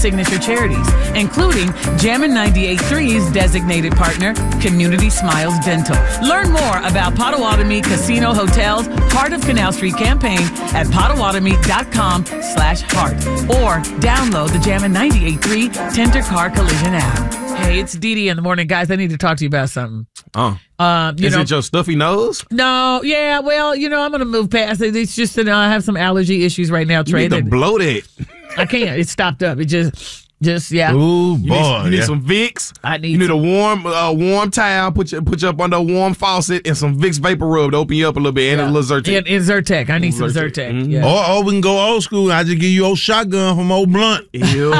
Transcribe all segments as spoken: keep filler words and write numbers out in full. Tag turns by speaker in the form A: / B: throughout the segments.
A: signature charities, including Jammin' ninety-eight point three's designated partner, Community Smiles Dental. Learn more about Potawatomi Casino Hotel's Heart of Canal Street campaign at potawatomi.com slash heart or download the Jammin' ninety-eight point three Tender Car Collision app. Hey, it's Dee Dee in the morning. Guys, I need to talk to you about something.
B: Oh.
A: Uh, you
B: Is
A: know,
B: it your stuffy nose?
A: No, yeah, well, you know, I'm going to move past it. It's just that I have some allergy issues right now, Trey.
B: You need to blow that.
A: I can't. It stopped up. It just, just yeah.
C: Ooh, boy.
B: You need, you need
C: yeah.
B: some Vicks.
A: I need
B: You need
A: some.
B: a warm uh, warm towel. Put you, put you up under a warm faucet and some Vicks Vapor Rub to open you up a little bit and
A: Yeah.
B: a little Zyrtec.
A: And, and Zyrtec. I need some
B: Zyrtec.
A: Zyrtec.
B: Mhm.
A: Yeah.
C: Or, or we can go old school. I just give you old shotgun from old Blunt.
B: Ew.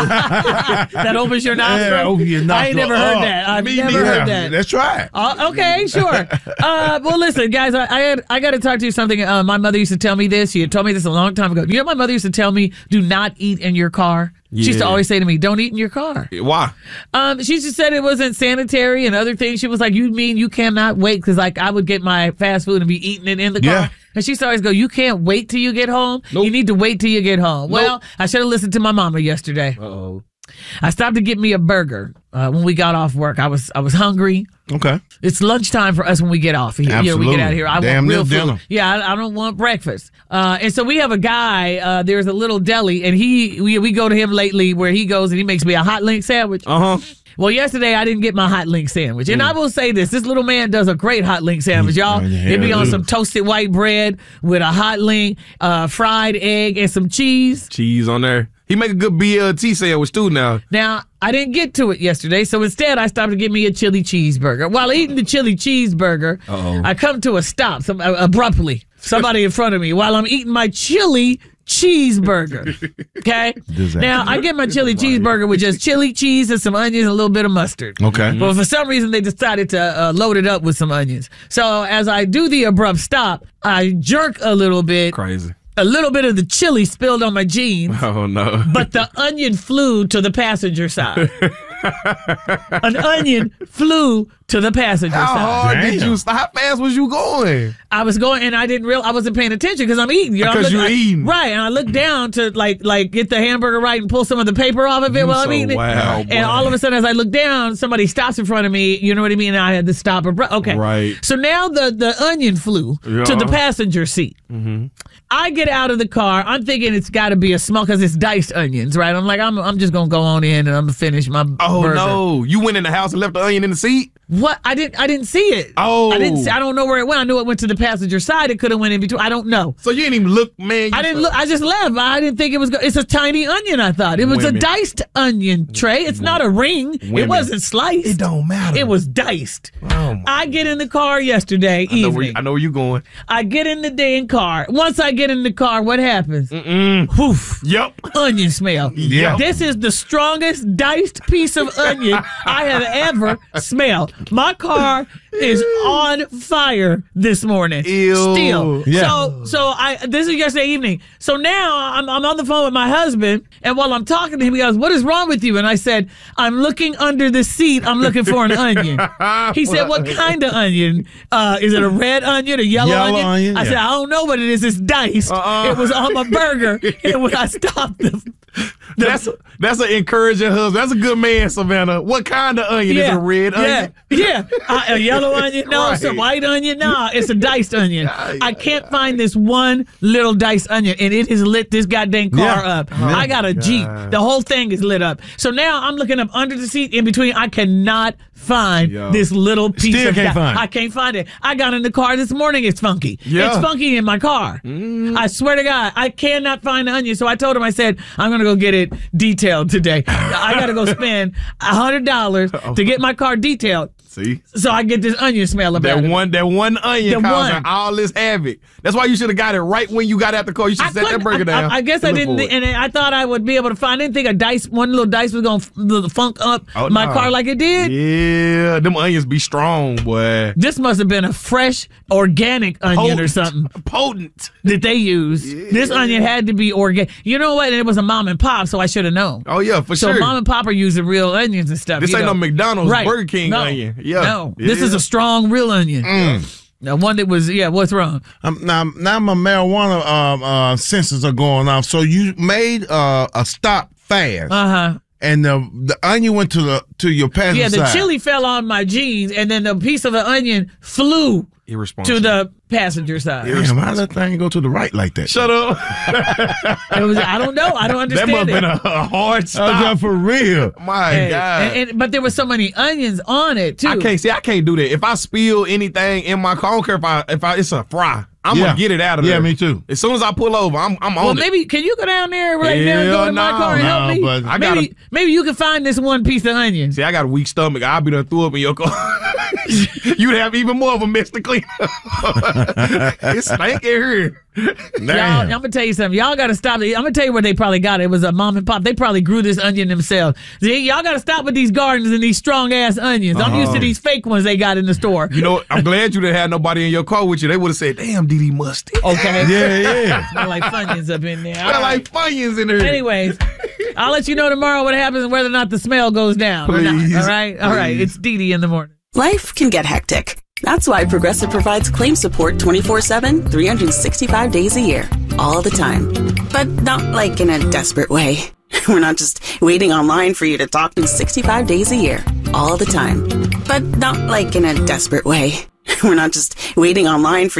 A: That opens your nostril?
C: Yeah, open your
A: I ain't
C: nostril
A: never heard
C: up.
A: that. I've
B: Me
A: never
B: neither.
A: heard that.
C: That's right.
A: Uh, okay, sure. Uh, well, listen, guys, I I, had, I got to talk to you something. Uh, my mother used to tell me this. She had told me this a long time ago. You know, my mother used to tell me, do not eat in your car. She used to
B: Yeah.
A: always say to me, don't eat in your car.
B: Why?
A: Um, she just said it wasn't sanitary and other things. She was like, you mean you cannot wait? Because, like, I would get my fast food and be eating it in the car.
C: Yeah.
A: And she used to always go, you can't wait till you get home.
B: Nope.
A: You need to wait till you get home. Well,
B: Nope.
A: I should have listened to my mama yesterday.
B: Uh-oh.
A: I stopped to get me a burger uh, when we got off work. I was I was hungry.
C: Okay.
A: It's lunchtime for us when we get off here. You know, we get
C: Absolutely.
A: out of here. I
C: Damn
A: want real
C: near
A: food.
C: dinner.
A: Yeah, I, I don't want breakfast. Uh, and so we have a guy. Uh, there's a little deli, and he we we go to him lately where he goes and he makes me a hot link sandwich.
B: Uh-huh.
A: Well, yesterday I didn't get my hot link sandwich. And I will say this, this little man does a great hot link sandwich, y'all.
C: Yeah,
A: It'd be on
C: yeah.
A: some toasted white bread with a hot link, uh, fried egg, and some cheese.
B: Cheese on there. He make a good B L T sandwich too now.
A: Now, I didn't get to it yesterday, so instead I stopped to get me a chili cheeseburger. While eating the chili cheeseburger,
B: Uh-oh.
A: I come to a stop some, uh, abruptly. Somebody in front of me while I'm eating my chili cheeseburger. Okay?
C: Disaster.
A: Now, I get my chili cheeseburger with just chili cheese and some onions and a little bit of mustard.
C: Okay.
A: But for some reason, they decided to uh, load it up with some onions. So as I do the abrupt stop, I jerk a little bit.
B: Crazy.
A: A little bit of the chili spilled on my jeans.
B: Oh, no.
A: But the onion flew to the passenger side. An onion flew to the passenger
B: How
A: side.
B: hard did
C: Damn.
B: you stop? How fast was you going?
A: I was going and I didn't real I wasn't paying attention because I'm eating. You know, I'm
B: Because
A: looking-
B: you're
A: I-
B: eating.
A: Right. And I looked down to like like get the hamburger right and pull some of the paper off of it
B: You
A: while I'm
B: so
A: eating it.
B: wild, boy.
A: And all of a sudden as I look down, somebody stops in front of me. You know what I mean? And I had to stop. abru- Okay.
B: Right.
A: So now the, the onion flew
B: Yeah.
A: to the passenger seat.
B: Mm-hmm.
A: I get out of the car. I'm thinking it's got to be a small because it's diced onions, right? I'm like, I'm I'm just gonna go on in and I'm gonna finish my
B: Oh,
A: burger.
B: no. You went in the house and left the onion in the seat?
A: What? I didn't I didn't see it.
B: Oh.
A: I didn't. See, I don't know where it went. I knew it went to the passenger side. It could have went in between. I don't know.
B: So you didn't even look, man. You
A: I didn't look. I just left. I didn't think it was. Go- it's a tiny onion. I thought it was
B: Women.
A: a diced onion tray. It's not a ring. It
B: Women.
A: wasn't sliced.
B: It don't matter.
A: It was diced.
B: Oh, my.
A: I get in the car yesterday
B: I know, where,
A: evening.
B: I know where you going.
A: I get in the dang car. Once I get in the car, what happens?
B: Mm-mm.
A: Woof.
B: Yep.
A: Onion smell.
B: Yeah.
A: This is the strongest diced piece of onion I have ever smelled. My car is on fire this morning.
B: Ew.
A: Still.
C: Yeah.
A: So so I this is yesterday evening. So now I'm I'm on the phone with my husband, and while I'm talking to him, he goes, "What is wrong with you?" And I said, "I'm looking under the seat. I'm looking for an onion." He said, "What kind of onion? Uh, is it a red onion, a yellow,
C: Yellow
A: onion?"
C: onion,
A: I
C: yeah.
A: said, "I don't know what it is. It's diced.
B: Uh-uh.
A: It was on my burger." And when I stopped the
B: That's a, that's an encouraging husband. That's a good man, Savannah. What kind of onion? Is it a red onion?
A: Yeah, yeah. Uh, a yellow onion? No.
B: Right.
A: It's a white onion? No. It's a diced onion.
B: Yeah,
A: I can't find this one little diced onion, and it has lit this goddamn car
C: Yeah.
A: up. I got a Jeep. The whole thing is lit up. So now I'm looking up under the seat in between. I cannot find
B: Yo.
A: this little piece
C: Still
A: of
C: can't
A: di-
C: find it.
A: I can't find it. I got in the car this morning. It's funky.
B: Yeah.
A: It's funky in my car. I swear to God, I cannot find the onion. So I told him, I said, I'm going to go get it detailed today. I got to go spend one hundred dollars to get my car detailed.
B: See?
A: So I get this onion smell about
B: That
A: it.
B: one, that one onion
A: The
B: causing
A: one.
B: all this havoc. That's why you should have got it right when you got out the car. You should
A: I
B: have set that
A: couldn't-
B: burger
A: I-
B: down.
A: I, I guess I
B: and look
A: didn't,
B: for it.
A: and I thought I would be able to find. I didn't think a dice, one little dice was going to funk up
B: Oh,
A: my
B: nah.
A: car like it did.
B: Yeah, them onions be strong, boy.
A: This must have been a fresh, organic onion or
B: Potent.
A: something
B: Potent.
A: that they used. This onion had to be organic. You know what? And it was a mom and pop, so I should have known.
B: Oh yeah, for
A: So
B: sure.
A: mom and pop are using real onions and stuff.
B: This
A: you
B: ain't
A: know.
B: no McDonald's,
A: Right.
B: Burger King
A: no.
B: onion. Yeah.
A: No, this
B: Yeah.
A: is a strong, real onion. Now, one that was, yeah, what's wrong?
C: Um, now, now my marijuana um, uh, sensors are going off. So you made uh, a stop fast.
A: Uh huh.
C: and the the onion went to the to your passenger
A: Yeah, the
C: side.
A: chili fell on my jeans, and then the piece of the onion flew
B: Irresponsible.
A: to the passenger side.
C: Damn, how that thing go to the right like that?
B: Shut up.
A: It was, I don't know. I don't
B: That
A: understand
B: must have
A: it.
B: been a, a hard
C: Oh,
B: stop.
C: for real.
B: My
A: Hey,
B: God.
A: and- and- but there were so many onions on it too.
B: I can't see. I can't do that. If I spill anything in my car, I don't care if I if I it's a fry. I'm
C: Yeah.
B: gonna get it out of there.
C: Yeah, me too.
B: As soon as I pull over, I'm I'm
A: Well,
B: on it.
A: maybe can you go down there right now and
B: Hell
A: go to my
B: no.
A: car and help
C: No,
A: me?
C: but
B: I
A: maybe
B: gotta-
A: maybe you can find this one piece of onion.
B: See, I got a weak stomach. I'll be done threw up in your car. You'd have even more of a mess to clean up. It stank in here.
A: Y'all, I'm gonna tell you something. Y'all gotta stop. I'm gonna tell you where they probably got it. It was a mom and pop. They probably grew this onion themselves. See, y'all gotta stop with these gardens and these strong ass onions. I'm used to these fake ones they got in the store.
B: You know, I'm glad you didn't have nobody in your car with you. They would have said, "Damn, D D musty."
A: Okay.
C: Yeah, yeah.
A: Smell like Funyuns up in there. All
B: Smell
A: right.
B: like Funyuns in here.
A: Anyways, I'll let you know tomorrow what happens and whether or not the smell goes down or
B: Please,
A: not. All right? All right.
B: please.
A: It's Dee Dee in the morning.
D: Life can get hectic. That's why Progressive provides claim support twenty-four seven, three hundred sixty-five days a year, all the time. But not like in a desperate way. We're not just waiting online for you to talk to sixty-five days a year, all the time. But not like in a desperate way. We're not just waiting online for